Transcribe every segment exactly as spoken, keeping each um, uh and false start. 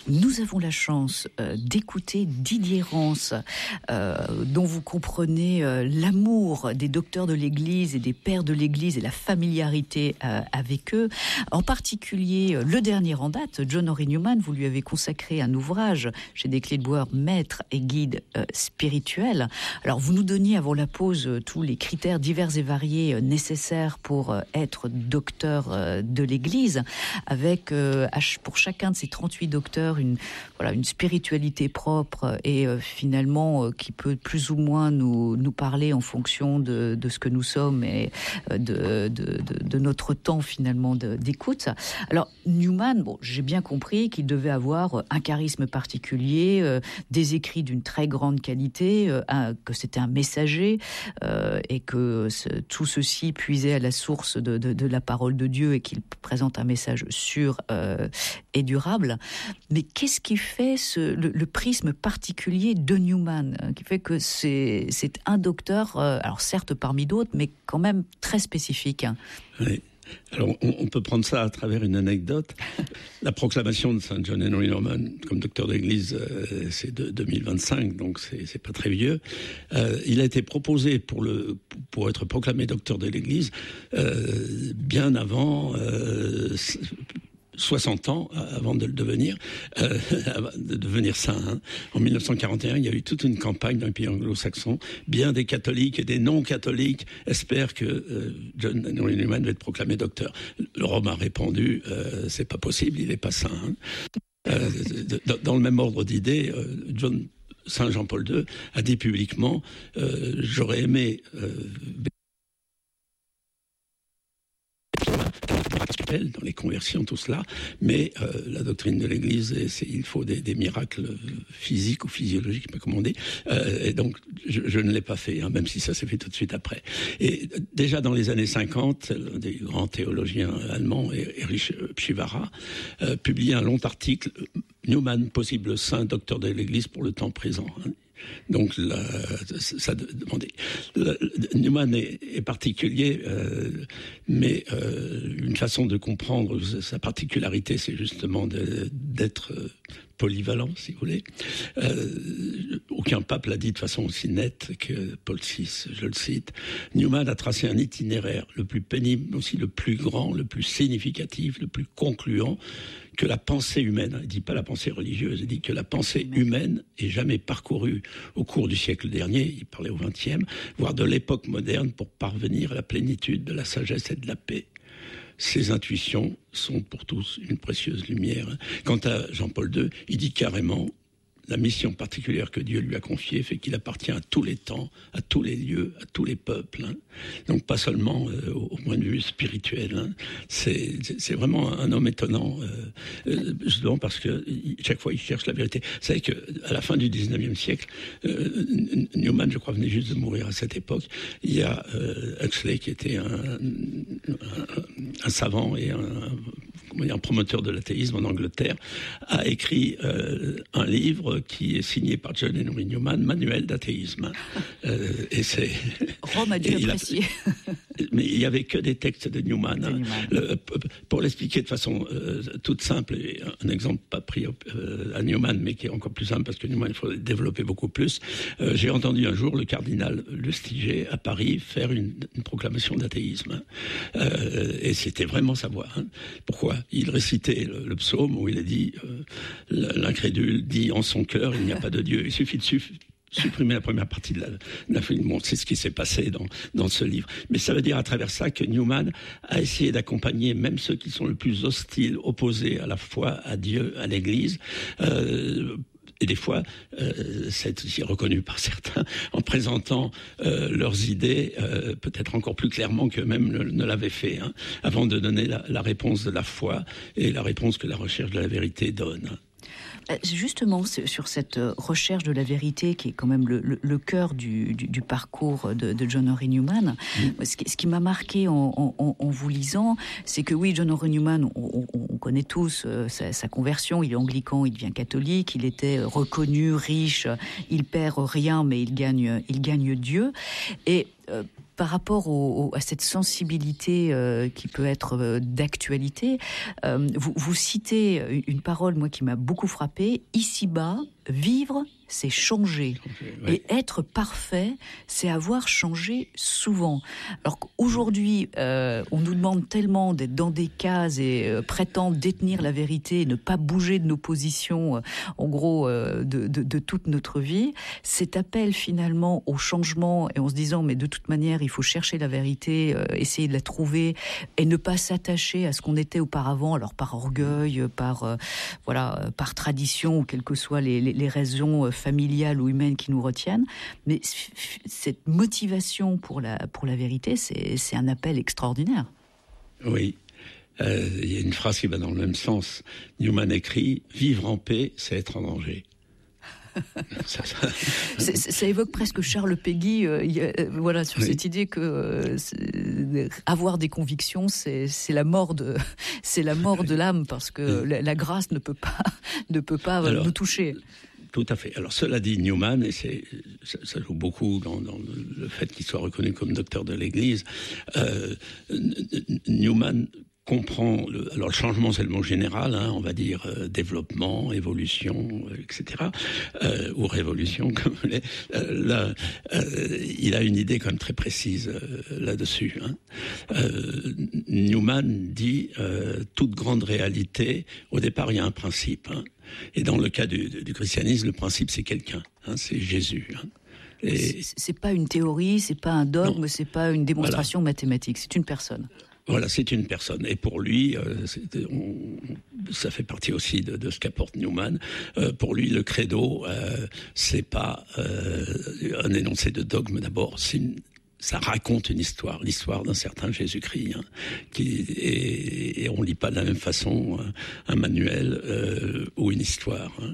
Nous avons la chance euh, d'écouter Didier Rance, euh, dont vous comprenez euh, l'amour des docteurs de l'Église et des pères de l'Église et la familiarité euh, avec eux. En particulier, euh, le dernier en date, John Henry Newman, vous lui avez consacré un ouvrage chez Desclés de Bois, Maître et guide euh, spirituel. Alors, vous nous donniez avant la pause euh, tous les critères divers et variés euh, nécessaires pour euh, être docteur euh, de l'Église, avec euh, pour chacun de ces trente-huit docteurs une, voilà, une spiritualité propre et euh, finalement euh, qui peut plus ou moins nous, nous parler en fonction de, de ce que nous sommes et euh, de, de, de, de notre temps finalement de, d'écoute. Alors Newman, bon, j'ai bien compris qu'il devait avoir un charisme particulier, euh, des écrits d'une très grande qualité, euh, un, que c'était un messager euh, et que ce, tout ceci puisait à la source de, de, de la parole de Dieu et qu'il présente un message sûr euh, et durable. Mais qu'est-ce qui fait ce, le, le prisme particulier de Newman, euh, qui fait que c'est, c'est un docteur, euh, alors certes parmi d'autres, mais quand même très spécifique. Oui. Alors, on, on peut prendre ça à travers une anecdote. La proclamation de Saint John Henry Newman comme docteur d'église, euh, c'est de deux mille vingt-cinq, donc c'est, c'est pas très vieux. Euh, il a été proposé pour, le, pour être proclamé docteur de l'église euh, bien avant... Euh, soixante ans avant de le devenir, euh, de devenir saint. Hein. En dix-neuf cent quarante et un, il y a eu toute une campagne dans les pays anglo-saxons. Bien des catholiques et des non-catholiques espèrent que euh, John Henry Newman va être proclamé docteur. Le Rome a répondu, euh, c'est pas possible, il est pas saint. Hein. Euh, dans le même ordre d'idées, euh, John Saint Jean-Paul deux a dit publiquement, euh, j'aurais aimé euh, dans les conversions, tout cela, mais euh, la doctrine de l'Église, c'est, il faut des, des miracles physiques ou physiologiques, comme on dit, euh, et donc je, je ne l'ai pas fait, hein, même si ça s'est fait tout de suite après. Et déjà dans les années cinquante, l'un des grands théologiens allemands, Erich Pschivara, euh, publiait un long article, Newman, possible saint, docteur de l'Église pour le temps présent. Hein. Donc, la, ça demandait. La, Newman est, est particulier, euh, mais euh, une façon de comprendre sa particularité, c'est justement de, d'être polyvalent, si vous voulez. Euh, aucun pape l'a dit de façon aussi nette que Paul six, je le cite. Newman a tracé un itinéraire le plus pénible, mais aussi le plus grand, le plus significatif, le plus concluant que la pensée humaine, il ne dit pas la pensée religieuse, il dit que la pensée humaine ait jamais parcouru au cours du siècle dernier, il parlait au vingtième, voire de l'époque moderne pour parvenir à la plénitude de la sagesse et de la paix. Ces intuitions sont pour tous une précieuse lumière. Quant à Jean-Paul deux, il dit carrément la mission particulière que Dieu lui a confiée fait qu'il appartient à tous les temps, à tous les lieux, à tous les peuples. Hein. Donc pas seulement euh, au point de vue spirituel. Hein. C'est, c'est vraiment un homme étonnant, euh, justement parce que chaque fois il cherche la vérité. Vous savez qu'à la fin du dix-neuvième siècle, euh, Newman, je crois, venait juste de mourir à cette époque. Il y a euh, Huxley qui était un, un, un savant et un, un promoteur de l'athéisme en Angleterre, a écrit euh, un livre qui est signé par John Henry Newman, Manuel d'athéisme. Euh, et c'est Rome a dû apprécier. Mais il n'y avait que des textes de Newman. Hein. Newman. Le, pour l'expliquer de façon euh, toute simple, et un exemple pas pris euh, à Newman, mais qui est encore plus simple parce que Newman, il faut le développer beaucoup plus. Euh, j'ai entendu un jour le cardinal Lustiger à Paris faire une, une proclamation d'athéisme. Hein. Euh, et c'était vraiment sa voix. Hein. Pourquoi ? Il récitait le, le psaume où il a dit euh, l'incrédule dit en son cœur il n'y a pas de Dieu. Il suffit de suffire. supprimer la première partie de la, de la film. Bon, c'est ce qui s'est passé dans, dans ce livre. Mais ça veut dire à travers ça que Newman a essayé d'accompagner même ceux qui sont le plus hostiles, opposés à la foi, à Dieu, à l'Église, euh, et des fois, euh, c'est aussi reconnu par certains, en présentant euh, leurs idées, euh, peut-être encore plus clairement qu'eux-mêmes ne, ne l'avaient fait, hein, avant de donner la, la réponse de la foi et la réponse que la recherche de la vérité donne. Justement, sur cette recherche de la vérité, qui est quand même le, le, le cœur du, du, du parcours de, de John Henry Newman, mmh. ce, qui, ce qui m'a marqué en, en, en vous lisant, c'est que oui, John Henry Newman, on, on, on connaît tous euh, sa, sa conversion, il est anglican, il devient catholique, il était reconnu, riche, il perd rien, mais il gagne, il gagne Dieu. Et euh, par rapport au, au, à cette sensibilité euh, qui peut être euh, d'actualité, euh, vous, vous citez une parole, moi, qui m'a beaucoup frappée. Ici-bas, vivre, c'est changer. changer oui. Et être parfait, c'est avoir changé souvent. Alors qu'aujourd'hui, euh, on nous demande tellement d'être dans des cases et euh, prétendre détenir la vérité, ne pas bouger de nos positions, euh, en gros, euh, de, de, de toute notre vie. Cet appel finalement au changement, et en se disant, mais de toute manière, il faut chercher la vérité, euh, essayer de la trouver, et ne pas s'attacher à ce qu'on était auparavant, alors par orgueil, par, euh, voilà, par tradition, ou quelles que soient les, les les raisons familiales ou humaines qui nous retiennent, mais cette motivation pour la, pour la vérité, c'est, c'est un appel extraordinaire. Oui, euh, il y a une phrase qui va dans le même sens. Newman écrit « Vivre en paix, c'est être en danger ». ça, ça... ça, ça évoque presque Charles Péguy, euh, y a, euh, voilà, sur oui. cette idée que euh, avoir des convictions, c'est, c'est la mort de, c'est la mort de l'âme, parce que oui. la, la grâce ne peut pas, ne peut pas Alors, nous toucher. Tout à fait. Alors cela dit, Newman, et c'est, ça, ça joue beaucoup dans, dans le fait qu'il soit reconnu comme docteur de l'Église, euh, Newman comprend, le, alors le changement c'est le mot général, hein, on va dire euh, développement, évolution, euh, et cetera, euh, ou révolution comme vous voulez. Euh, là, euh, il a une idée quand même très précise euh, là-dessus. Hein. Euh, Newman dit euh, toute grande réalité, au départ il y a un principe. Hein, et dans le cas du, du christianisme, le principe c'est quelqu'un, hein, c'est Jésus. Hein. Et... C'est, c'est pas une théorie, c'est pas un dogme, non. c'est pas une démonstration voilà. mathématique, c'est une personne. Voilà, c'est une personne. Et pour lui, euh, on, ça fait partie aussi de, de ce qu'apporte Newman. Euh, pour lui, le credo, euh, c'est pas euh, un énoncé de dogme d'abord, c'est une, ça raconte une histoire, l'histoire d'un certain Jésus-Christ, hein, qui et, et on lit pas de la même façon un manuel euh, ou une histoire. Hein.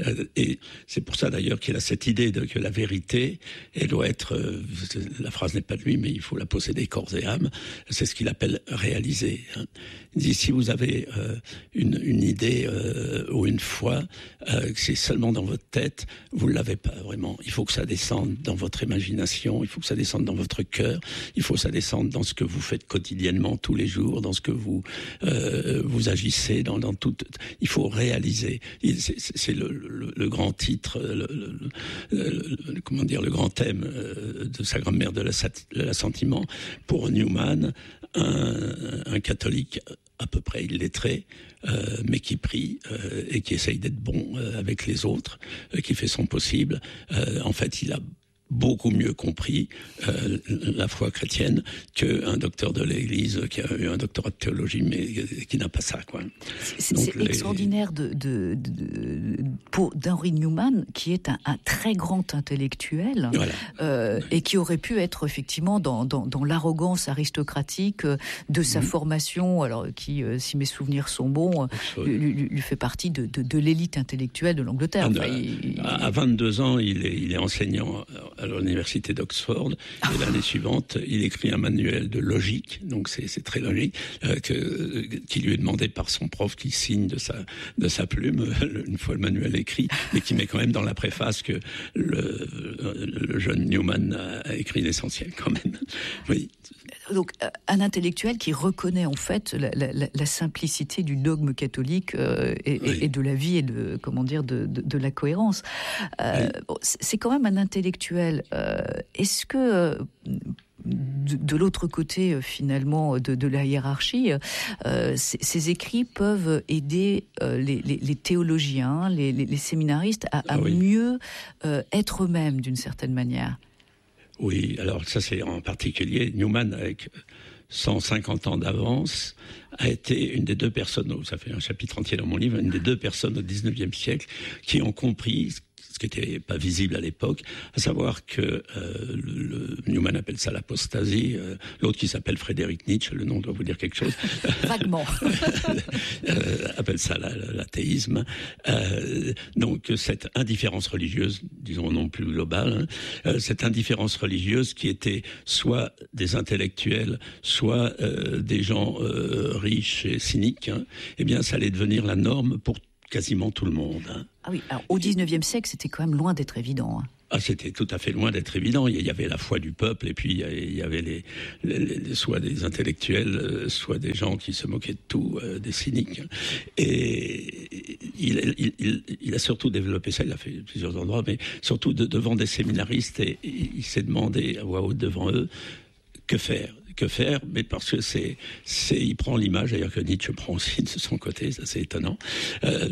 Et c'est pour ça d'ailleurs qu'il a cette idée de que la vérité, elle doit être, euh, la phrase n'est pas de lui, mais il faut la posséder corps et âme. C'est ce qu'il appelle réaliser. Hein. Il dit si vous avez euh, une, une idée euh, ou une foi, euh, que c'est seulement dans votre tête, vous l'avez pas vraiment. Il faut que ça descende dans votre imagination, il faut que ça descende dans votre cœur, il faut que ça descende dans ce que vous faites quotidiennement, tous les jours, dans ce que vous euh, vous agissez, dans, dans tout. Il faut réaliser. C'est, c'est le, le, le grand titre, le, le, le, le, comment dire, le grand thème de sa grammaire de, de l'assentiment. Pour Newman, un, un catholique à peu près illettré, euh, mais qui prie euh, et qui essaye d'être bon euh, avec les autres, euh, qui fait son possible. Euh, en fait, il a beaucoup mieux compris euh, la foi chrétienne qu'un docteur de l'Église qui a eu un doctorat de théologie mais qui n'a pas ça, quoi. C'est, Donc, c'est les... extraordinaire de, de, de, pour d'Henry Newman, qui est un, un très grand intellectuel, voilà. euh, ouais. et qui aurait pu être effectivement dans, dans, dans l'arrogance aristocratique de sa mmh. formation, alors qui, euh, si mes souvenirs sont bons, lui, lui, lui fait partie de, de, de l'élite intellectuelle de l'Angleterre. Ah, enfin, il, à, à vingt-deux ans, il est, il est enseignant à l'université d'Oxford, et l'année suivante, il écrit un manuel de logique, donc c'est, c'est très logique, euh, que, qui lui est demandé par son prof, qui signe de sa, de sa plume, une fois le manuel écrit, mais qui met quand même dans la préface que le, le jeune Newman a écrit l'essentiel quand même. Oui. Donc, un intellectuel qui reconnaît en fait la, la, la simplicité du dogme catholique euh, et, oui. et de la vie et de, comment dire, de, de, de la cohérence. Euh, oui. C'est quand même un intellectuel. Euh, est-ce que euh, de, de l'autre côté, finalement, de, de la hiérarchie, euh, ces, ces écrits peuvent aider euh, les, les, les théologiens, les, les, les séminaristes à, à ah, oui. mieux euh, être eux-mêmes d'une certaine manière? Oui, alors ça c'est en particulier Newman avec cent cinquante ans d'avance a été une des deux personnes, ça fait un chapitre entier dans mon livre, une des deux personnes au dix-neuvième siècle qui ont compris ce qui n'était pas visible à l'époque, à savoir que euh, le, le, Newman appelle ça l'apostasie, euh, l'autre qui s'appelle Frédéric Nietzsche, le nom doit vous dire quelque chose. Vaguement. euh, appelle ça la, la, l'athéisme. Euh, donc cette indifférence religieuse, disons non plus globale, hein, euh, cette indifférence religieuse qui était soit des intellectuels, soit euh, des gens euh, riches et cyniques, hein, eh bien ça allait devenir la norme pour quasiment tout le monde. Hein. Ah oui, alors au dix-neuvième siècle, c'était quand même loin d'être évident. Hein. Ah, c'était tout à fait loin d'être évident. Il y avait la foi du peuple, et puis il y avait les, les, les soit des intellectuels, soit des gens qui se moquaient de tout, euh, des cyniques. Et il, il, il, il a surtout développé ça, il a fait plusieurs endroits, mais surtout de, devant des séminaristes, et, et il s'est demandé à voix haute devant eux, que faire ? Que faire, mais parce que c'est, c'est, il prend l'image, d'ailleurs que Nietzsche prend aussi de son côté, ça c'est étonnant, euh,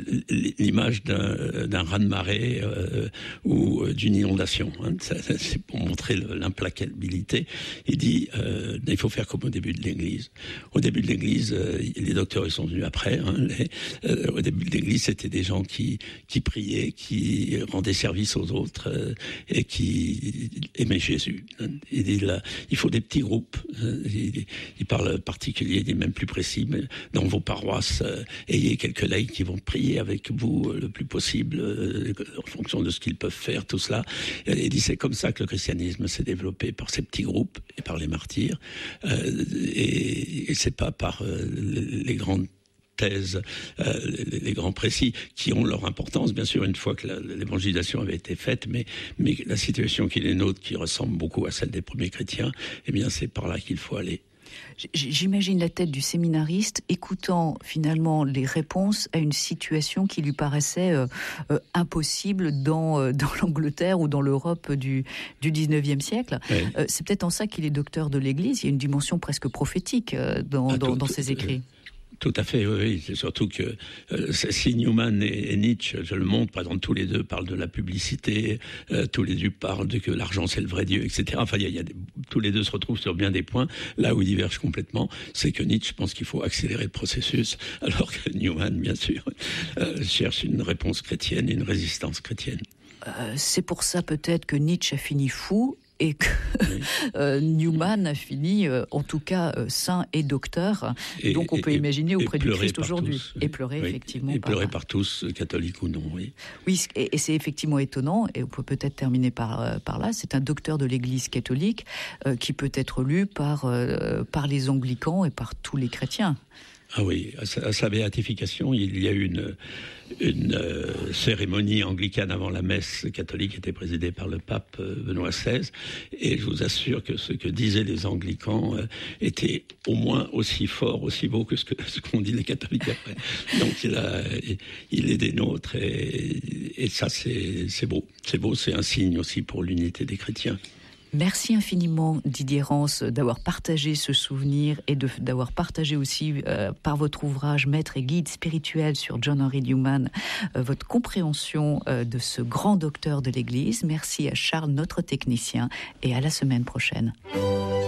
l'image d'un, d'un raz-de-marée euh, ou d'une inondation. Hein, ça, c'est pour montrer l'implacabilité. Il dit, euh, il faut faire comme au début de l'Église. Au début de l'Église, euh, les docteurs ils sont venus après. Hein, les, euh, au début de l'Église, c'était des gens qui qui priaient, qui rendaient service aux autres euh, et qui aimaient Jésus. Il dit là, il faut des petits groupes. Il, il parle particulier, il est même plus précis, mais dans vos paroisses, euh, ayez quelques laïcs qui vont prier avec vous le plus possible, euh, en fonction de ce qu'ils peuvent faire, tout cela. Et il dit c'est comme ça que le christianisme s'est développé, par ces petits groupes et par les martyrs, euh, et, et c'est pas par euh, les, les grandes thèses, euh, les, les grands précis, qui ont leur importance, bien sûr, une fois que la, l'évangélisation avait été faite, mais, mais la situation qui est la nôtre, qui ressemble beaucoup à celle des premiers chrétiens, eh bien, c'est par là qu'il faut aller. J'imagine la tête du séminariste écoutant finalement les réponses à une situation qui lui paraissait euh, euh, impossible dans, euh, dans l'Angleterre ou dans l'Europe du, du dix-neuvième siècle. Oui. Euh, c'est peut-être en ça qu'il est docteur de l'Église. Il y a une dimension presque prophétique euh, dans, ah, dans, tout, dans ses écrits. Euh... Tout à fait, oui. C'est surtout que euh, si Newman et, et Nietzsche, je le montre, par exemple, tous les deux parlent de la publicité, euh, tous les deux parlent de que l'argent c'est le vrai Dieu, et cetera. Enfin, il y a, il y a des, tous les deux se retrouvent sur bien des points. Là où ils divergent complètement, c'est que Nietzsche pense qu'il faut accélérer le processus, alors que Newman, bien sûr, euh, cherche une réponse chrétienne, une résistance chrétienne. Euh, c'est pour ça peut-être que Nietzsche a fini fou et que oui. euh, Newman a fini, euh, en tout cas, euh, saint et docteur. Et, Donc on et, peut et, imaginer auprès du Christ aujourd'hui. Tous, oui. Et pleurer, oui. effectivement. Et par pleurer par tous, catholiques ou non, oui. Oui, et, et c'est effectivement étonnant, et on peut peut-être terminer par, euh, par là, c'est un docteur de l'Église catholique euh, qui peut être lu par, euh, par les anglicans et par tous les chrétiens. Ah oui, à sa, à sa béatification, il y a eu une, une euh, cérémonie anglicane avant la messe catholique qui était présidée par le pape euh, Benoît seize. Et je vous assure que ce que disaient les anglicans euh, était au moins aussi fort, aussi beau que ce, que ce qu'ont dit les catholiques après. Donc il, a, il est des nôtres et, et ça c'est, c'est beau. C'est beau, c'est un signe aussi pour l'unité des chrétiens. Merci infiniment Didier Rance d'avoir partagé ce souvenir et de, d'avoir partagé aussi euh, par votre ouvrage Maître et guide spirituel sur John Henry Newman euh, votre compréhension euh, de ce grand docteur de l'Église. Merci à Charles, notre technicien, et à la semaine prochaine.